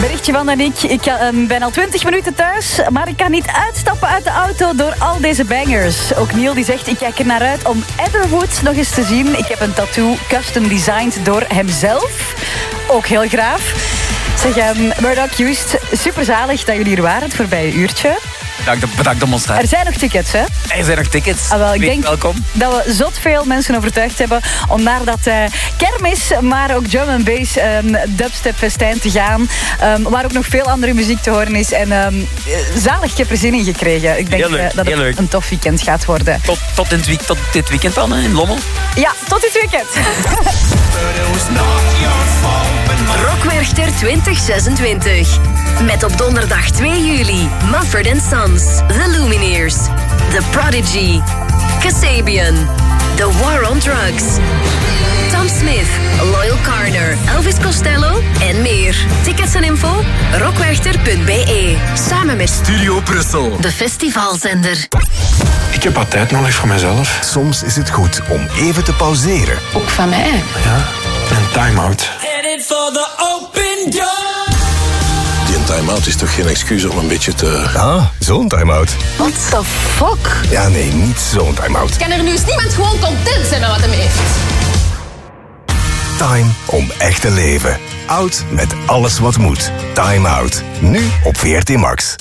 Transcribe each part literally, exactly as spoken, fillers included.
Berichtje van Daniek. Ik uh, ben al twintig minuten thuis, maar ik kan niet uitstappen uit de auto door al deze bangers. Ook Neil die zegt, ik kijk er naar uit om Etherwood nog eens te zien. Ik heb een tattoo custom designed door hemzelf. Ook heel graaf. Zeg, um, Murdoch, juist super zalig dat jullie hier waren, het voorbije uurtje. Bedankt, bedankt om ons te Er zijn nog tickets, hè? Er zijn nog tickets. Ah, wel, ik denk welkom. dat we zot veel mensen overtuigd hebben om naar dat uh, kermis, maar ook drum and bass um, dubstep festijn te gaan. Um, waar ook nog veel andere muziek te horen is. En um, zalig, ik heb er zin in gekregen. Ik denk leuk, uh, dat het leuk. een tof weekend gaat worden. Tot, tot, dit, week, tot dit weekend dan, hè, in Lommel? Ja, tot dit weekend. Rockwerchter twintig zesentwintig. Met op donderdag twee juli Mumford and Sons, The Lumineers, The Prodigy, Kasabian, The War on Drugs, Tom Smith, Loyal Carner, Elvis Costello en meer. Tickets en info rockwerchter punt b e. Samen met Studio Brussel, de festivalzender. Ik heb wat tijd nodig voor mezelf. Soms is het goed om even te pauzeren. Ook van mij. Ja, een time-out. Die time-out is toch geen excuus om een beetje te... Ah, zo'n time-out. What the fuck? Ja, nee, niet zo'n time-out. Kan er nu eens niemand gewoon content zijn met wat hem heeft? Time om echt te leven. Oud met alles wat moet. Time Out. Nu op V R T Max.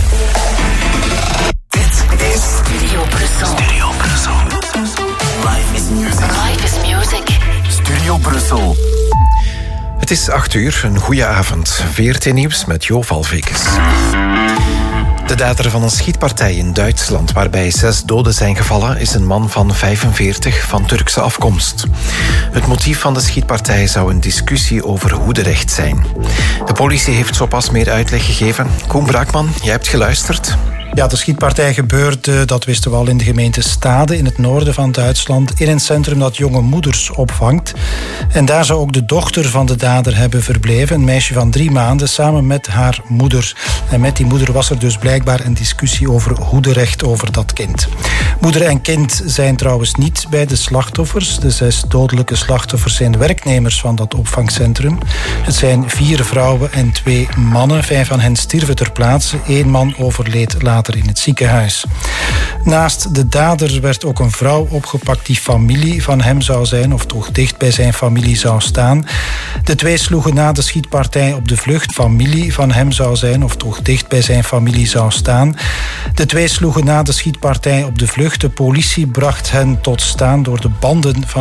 Dit is Studio Brussel. Studio Brussel. Life is music. Life is music. Studio Brussel. Het is acht uur, een goede avond. V R T Nieuws met Jo Valvekes. De dader van een schietpartij in Duitsland waarbij zes doden zijn gevallen is een man van vijfenveertig van Turkse afkomst. Het motief van de schietpartij zou een discussie over hoederecht zijn. De politie heeft zo pas meer uitleg gegeven. Koen Braakman, jij hebt geluisterd. Ja, de schietpartij gebeurde, dat wisten we al, in de gemeente Stade in het noorden van Duitsland, in een centrum dat jonge moeders opvangt. En daar zou ook de dochter van de dader hebben verbleven, een meisje van drie maanden, samen met haar moeder. En met die moeder was er dus blijkbaar een discussie over hoederecht over dat kind. Moeder en kind zijn trouwens niet bij de slachtoffers. De zes dodelijke slachtoffers zijn werknemers van dat opvangcentrum. Het zijn vier vrouwen en twee mannen. Vijf van hen stierven ter plaatse. Eén man overleed later in het ziekenhuis. Naast de dader werd ook een vrouw opgepakt die familie van hem zou zijn, of toch dicht bij zijn familie zou staan. De twee sloegen na de schietpartij op de vlucht. Familie van hem zou zijn, of toch dicht bij zijn familie zou staan. De twee sloegen na de schietpartij op de vlucht. De politie bracht hen tot staan door de banden van